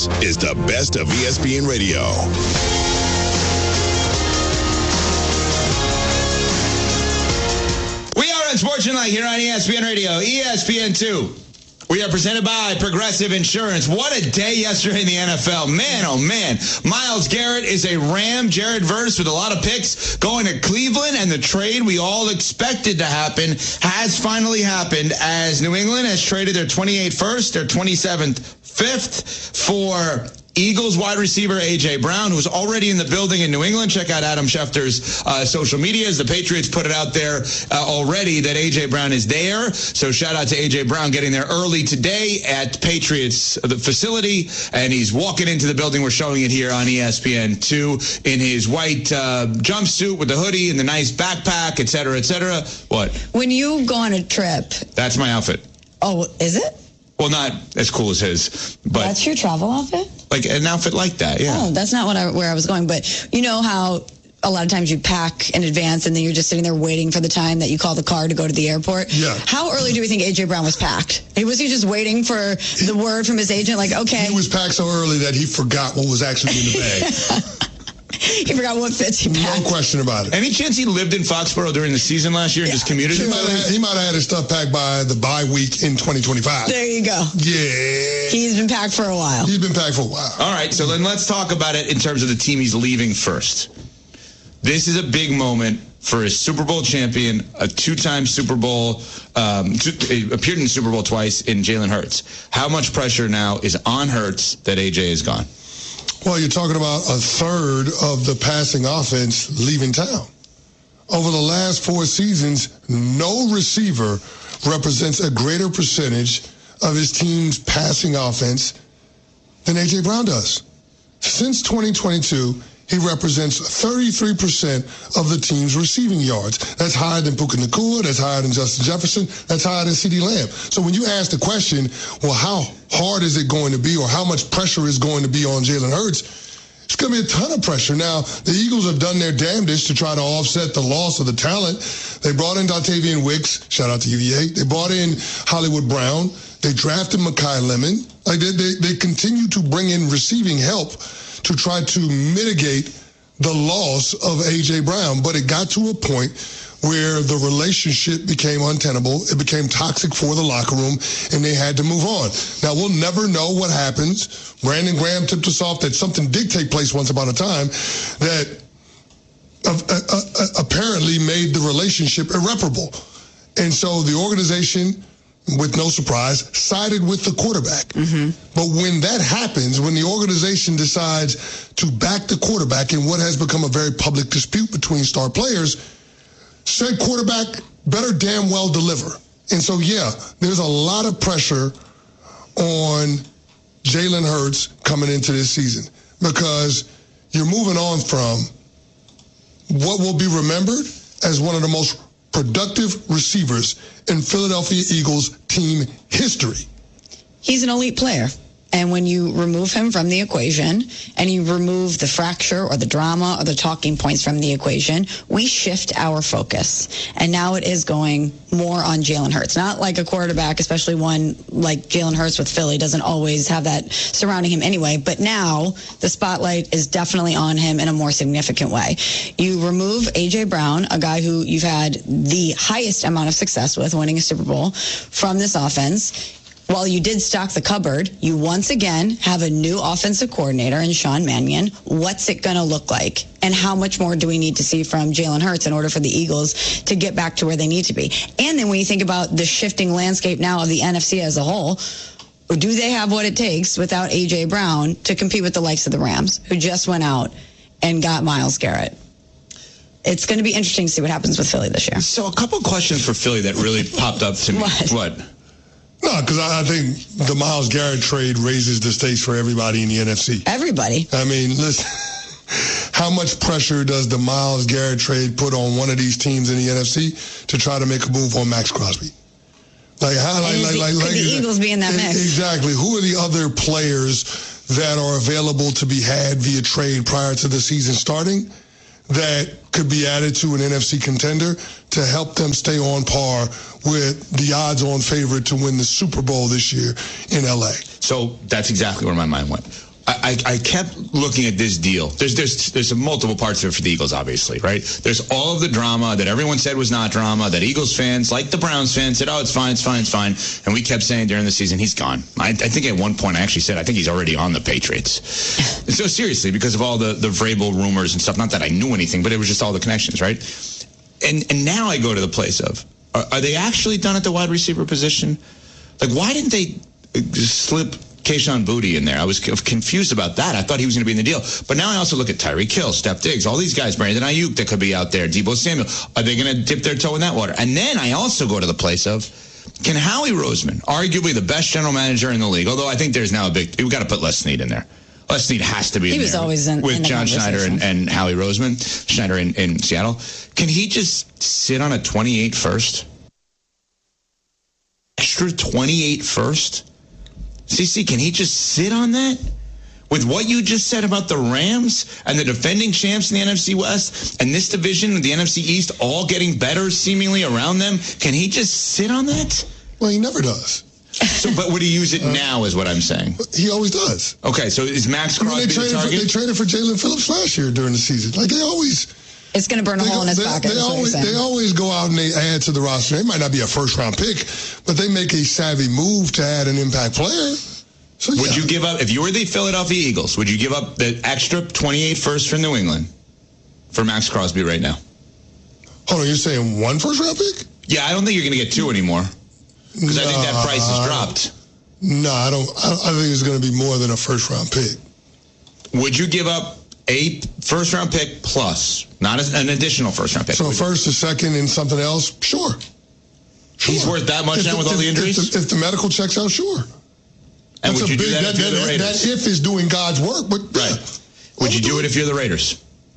This is the best of ESPN Radio. We are on Sports Tonight here on ESPN Radio, ESPN2. We are presented by Progressive Insurance. What a day yesterday in the NFL. Man, oh man. Myles Garrett is a Ram. Jared Verse with a lot of picks going to Cleveland, and the trade we all expected to happen has finally happened as New England has traded their 28th first, their 27th fifth for Eagles wide receiver A.J. Brown, who was already in the building in New England. Check out Adam Schefter's social media as the Patriots put it out there already that A.J. Brown is there. So shout out to A.J. Brown getting there early today at Patriots the facility, and he's walking into the building. We're showing it here on ESPN2 in his white jumpsuit with the hoodie and the nice backpack, et cetera, et cetera. What? When you go on a trip. That's my outfit. Oh, is it? Well, not as cool as his, but that's your travel outfit? Like an outfit like that, yeah. Oh, that's not where I was going. But you know how a lot of times you pack in advance and then you're just sitting there waiting for the time that you call the car to go to the airport? Yeah. How early do we think A.J. Brown was packed? Was he just waiting for the word from his agent? Like, okay. He was packed so early that he forgot what was actually in the bag. He forgot what fits he packed. No question about it. Any chance he lived in Foxborough during the season last year and just commuted? He might have had his stuff packed by the bye week in 2025. There you go. Yeah. He's been packed for a while. He's been packed for a while. All right, so then let's talk about it in terms of the team he's leaving first. This is a big moment for a Super Bowl champion, a two-time Super Bowl, appeared in the Super Bowl twice in Jalen Hurts. How much pressure now is on Hurts that A.J. is gone? Well, you're talking about a third of the passing offense leaving town. Over the last 4 seasons, no receiver represents a greater percentage of his team's passing offense than A.J. Brown does. Since 2022, he represents 33% of the team's receiving yards. That's higher than Puka Nacua. That's higher than Justin Jefferson. That's higher than CeeDee Lamb. So when you ask the question, well, how hard is it going to be, or how much pressure is going to be on Jalen Hurts, it's going to be a ton of pressure. Now, the Eagles have done their damnedest to try to offset the loss of the talent. They brought in Dontavian Wicks. Shout out to UVA. They brought in Hollywood Brown. They drafted Mekhi Lemon. Like they continue to bring in receiving help to try to mitigate the loss of A.J. Brown. But it got to a point where the relationship became untenable. It became toxic for the locker room, and they had to move on. Now, we'll never know what happens. Brandon Graham tipped us off that something did take place once upon a time that apparently made the relationship irreparable. And so the organization, with no surprise, sided with the quarterback. Mm-hmm. But when that happens, when the organization decides to back the quarterback in what has become a very public dispute between star players, said quarterback better damn well deliver. And so, yeah, there's a lot of pressure on Jalen Hurts coming into this season because you're moving on from what will be remembered as one of the most productive receivers in Philadelphia Eagles team history. He's an elite player. And when you remove him from the equation and you remove the fracture or the drama or the talking points from the equation, we shift our focus. And now it is going more on Jalen Hurts. Not like a quarterback, especially one like Jalen Hurts with Philly, doesn't always have that surrounding him anyway. But now the spotlight is definitely on him in a more significant way. You remove A.J. Brown, a guy who you've had the highest amount of success with winning a Super Bowl from this offense. While you did stock the cupboard, you once again have a new offensive coordinator in Sean Mannion. What's it going to look like? And how much more do we need to see from Jalen Hurts in order for the Eagles to get back to where they need to be? And then when you think about the shifting landscape now of the NFC as a whole, do they have what it takes without A.J. Brown to compete with the likes of the Rams, who just went out and got Myles Garrett? It's going to be interesting to see what happens with Philly this year. So a couple questions for Philly that really popped up to me. What? No, because I think the Myles Garrett trade raises the stakes for everybody in the NFC. Everybody. I mean, listen, how much pressure does the Myles Garrett trade put on one of these teams in the NFC to try to make a move on Max Crosby? Like, how, could the Eagles be in that mix? Exactly. Who are the other players that are available to be had via trade prior to the season starting that could be added to an NFC contender to help them stay on par with the odds-on favorite to win the Super Bowl this year in L.A.? So that's exactly where my mind went. I kept looking at this deal. There's multiple parts of it for the Eagles, obviously, right? There's all of the drama that everyone said was not drama, that Eagles fans, like the Browns fans, said, oh, it's fine. And we kept saying during the season, he's gone. I think at one point I actually said, I think he's already on the Patriots. So seriously, because of all the Vrabel rumors and stuff, not that I knew anything, but it was just all the connections, right? And now I go to the place of, are they actually done at the wide receiver position? Like, why didn't they slip Kayshon Boutte in there? I was confused about that. I thought he was going to be in the deal. But now I also look at Tyreek Hill, Steph Diggs, all these guys, Brandon Ayuk that could be out there, Deebo Samuel. Are they going to dip their toe in that water? And then I also go to the place of, can Howie Roseman, arguably the best general manager in the league, although I think there's now we've got to put Les Snead in there. Les Snead has to be in there. He was always with John Schneider and Howie Roseman, Schneider in Seattle. Can he just sit on a 28 first? Extra 28 first? CC, can he just sit on that? With what you just said about the Rams and the defending champs in the NFC West and this division, the NFC East, all getting better seemingly around them, can he just sit on that? Well, he never does. So, but would he use it now is what I'm saying. He always does. Okay, so is Max Crosby the target? They traded for Jalen Phillips last year during the season. Like, they always... It's going to burn a hole in his pocket. They always go out and they add to the roster. It might not be a first-round pick, but they make a savvy move to add an impact player. So, would you give up, if you were the Philadelphia Eagles, would you give up the extra 28 first from New England for Max Crosby right now? Hold on, you're saying one first-round pick? Yeah, I don't think you're going to get two anymore. Because I think that price has dropped. No, I think it's going to be more than a first-round pick. Would you give up a first-round pick plus, not an additional first-round pick? So first, a second, and something else? Sure. He's worth that much now with all the injuries? If the medical checks out, sure. And would you do that if you're the Raiders? That if is doing God's work, but right. Would you do it if you're the Raiders?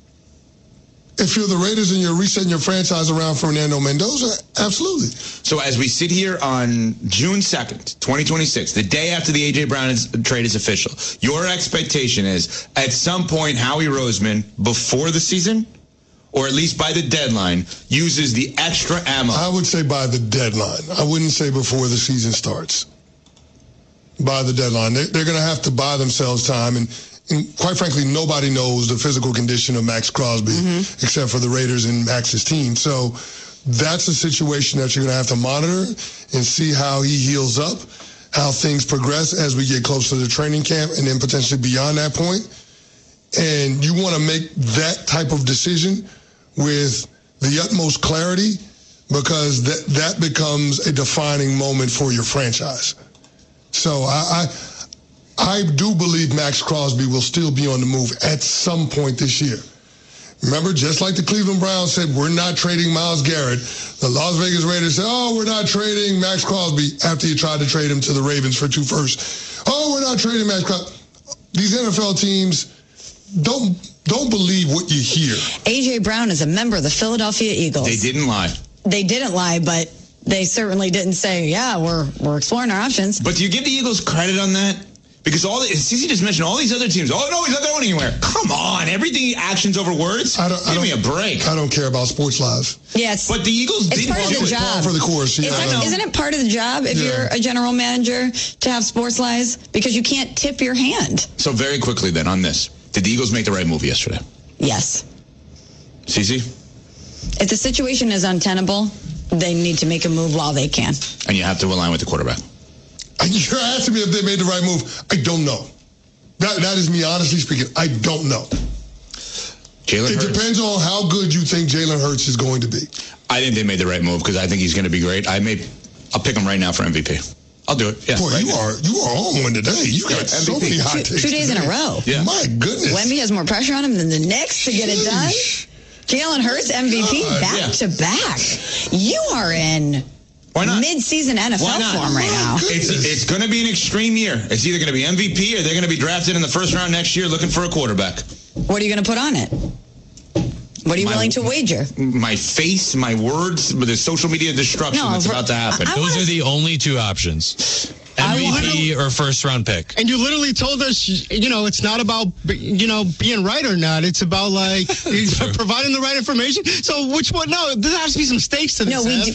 If you're the Raiders and you're resetting your franchise around Fernando Mendoza, absolutely. So as we sit here on June 2nd, 2026, the day after the A.J. Brown trade is official, your expectation is at some point Howie Roseman, before the season, or at least by the deadline, uses the extra ammo? I would say by the deadline. I wouldn't say before the season starts. By the deadline. They're going to have to buy themselves time, and quite frankly, nobody knows the physical condition of Max Crosby except for the Raiders and Max's team. So that's a situation that you're going to have to monitor and see how he heals up, how things progress as we get close to the training camp, and then potentially beyond that point. And you want to make that type of decision with the utmost clarity, because that becomes a defining moment for your franchise. So I do believe Max Crosby will still be on the move at some point this year. Remember, just like the Cleveland Browns said, we're not trading Myles Garrett, the Las Vegas Raiders said, oh, we're not trading Max Crosby after you tried to trade him to the Ravens for 2 firsts. Oh, we're not trading Max Crosby. These NFL teams don't believe what you hear. A.J. Brown is a member of the Philadelphia Eagles. They didn't lie. They didn't lie, but they certainly didn't say, yeah, we're exploring our options. But do you give the Eagles credit on that? Because CeCe just mentioned all these other teams. Oh, no, he's not going anywhere. Come on. Everything, actions over words? Give me a break. I don't care about sports lives. Yes. But the Eagles didn't part of the job. For the course. Yeah, isn't it part of the job if you're a general manager to have sports lies? Because you can't tip your hand. So very quickly then on this. Did the Eagles make the right move yesterday? Yes. CeCe? If the situation is untenable, they need to make a move while they can. And you have to align with the quarterback. You're asking me if they made the right move. I don't know. That is me honestly speaking. I don't know. Jalen Hurts. It depends on how good you think Jalen Hurts is going to be. I think they made the right move because I think he's going to be great. I'll pick him right now for MVP. I'll do it. Yeah, boy, right you are on one today. You got so many hot takes. 2 days in a row. Yeah. My goodness. Wemby has more pressure on him than the Knicks to get it done. Jalen Hurts MVP back to back. You are in mid-season NFL form right now. It's going to be an extreme year. It's either going to be MVP or they're going to be drafted in the first round next year looking for a quarterback. What are you going to put on it? What are you willing to wager? My face, my words, with the social media destruction that's about to happen. Those are the only 2 options. MVP or first-round pick. And you literally told us, it's not about, being right or not. It's about, providing the right information. So which one? No, there has to be some stakes to this. No,